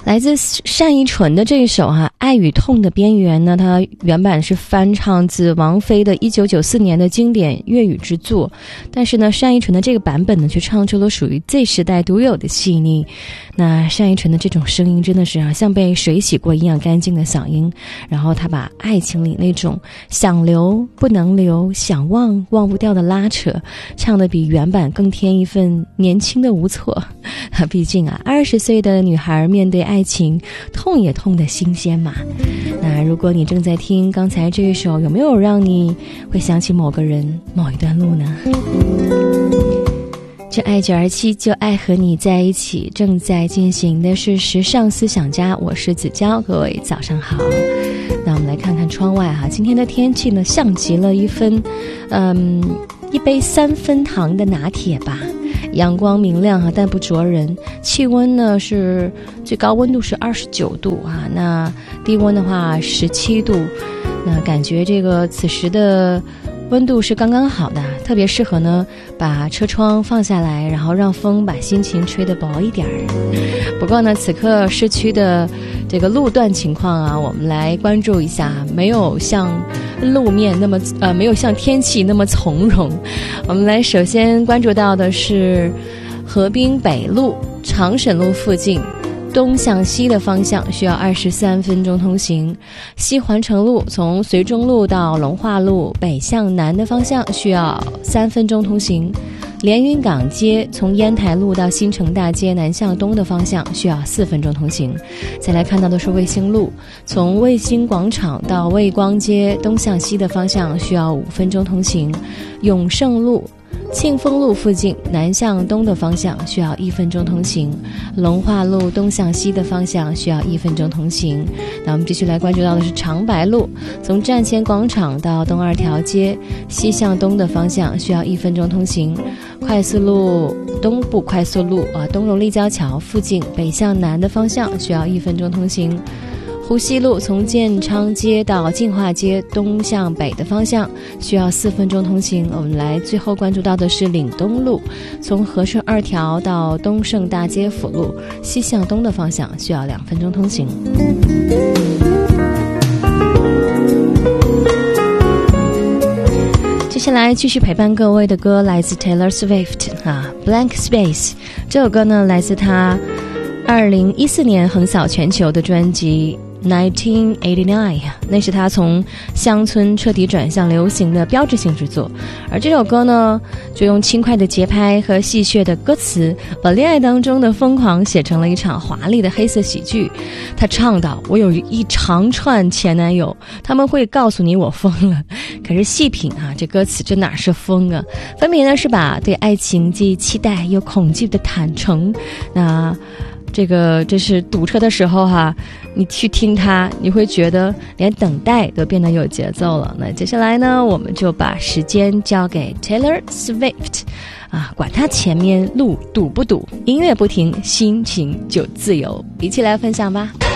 来自单依纯的这一首爱与痛的边缘呢，它原版是翻唱自王菲的1994年的经典粤语之作，但是呢单依纯的这个版本呢却唱出了属于 Z 时代独有的细腻。那单依纯的这种声音真的是像被水洗过一样干净的嗓音，然后她把爱情里那种想留不能留，想忘忘不掉的拉扯唱得比原版更添一份年轻的无措。毕竟20岁的女孩面对爱情痛也痛的新鲜嘛。那如果你正在听刚才这一首，有没有让你会想起某个人某一段路呢？这爱久而期，就爱和你在一起，正在进行的是时尚思想家，我是子娇，各位早上好。那我们来看看窗外今天的天气呢，像极了一杯3分糖的拿铁吧。阳光明亮但不灼人，气温呢是最高温度是29度那低温的话17度，那感觉这个此时的温度是刚刚好的，特别适合呢把车窗放下来，然后让风把心情吹得薄一点儿。不过呢此刻市区的这个路段情况我们来关注一下，没有像路面那么没有像天气那么从容。我们来首先关注到的是河滨北路长沈路附近东向西的方向需要23分钟通行，西环城路从绥中路到龙华路北向南的方向需要3分钟通行，连云港街从烟台路到新城大街南向东的方向需要4分钟通行。再来看到的是卫星路，从卫星广场到卫光街东向西的方向需要5分钟通行，永盛路庆丰路附近南向东的方向需要1分钟通行，龙华路东向西的方向需要1分钟通行。那我们继续来关注到的是长白路，从站前广场到东2条街西向东的方向需要1分钟通行，快速路东部快速路东荣立交桥附近北向南的方向需要1分钟通行，湖西路从建昌街到进化街东向北的方向需要4分钟通行。我们来最后关注到的是岭东路，从和顺2条到东胜大街辅路西向东的方向需要2分钟通行。接下来继续陪伴各位的歌来自 Taylor Swift Blank Space。 这首歌呢来自他2014年横扫全球的专辑1989，那是他从乡村彻底转向流行的标志性之作。而这首歌呢就用轻快的节拍和戏谑的歌词，把恋爱当中的疯狂写成了一场华丽的黑色喜剧。他唱道，我有一长串前男友，他们会告诉你我疯了，可是细品这歌词这哪是疯啊，分别呢是把对爱情既期待又恐惧的坦诚。那这是堵车的时候你去听它，你会觉得连等待都变得有节奏了。那接下来呢，我们就把时间交给 Taylor Swift 管他前面路堵不堵，音乐不停，心情就自由，一起来分享吧。